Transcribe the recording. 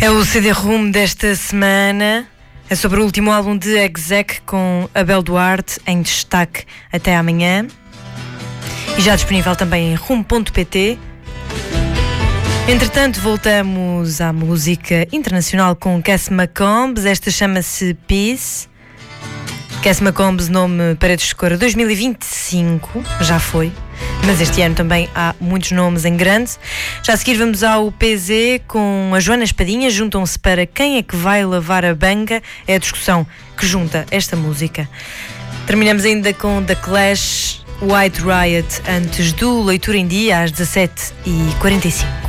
É o CD-ROM desta semana. É sobre o último álbum de Exec com Abel Duarte, em destaque até amanhã. E já disponível também em rum.pt. Entretanto, voltamos à música internacional com Cass McCombs. Esta chama-se Peace. Cass McCombs, nome Paredes de Cor 2025, já foi. Mas este ano também há muitos nomes em grande. Já a seguir vamos ao PZ com a Joana Espadinha. Juntam-se para Quem é que vai lavar a banga? É a discussão que junta esta música. Terminamos ainda com The Clash, White Riot, antes do Leitura em Dia, às 17h45.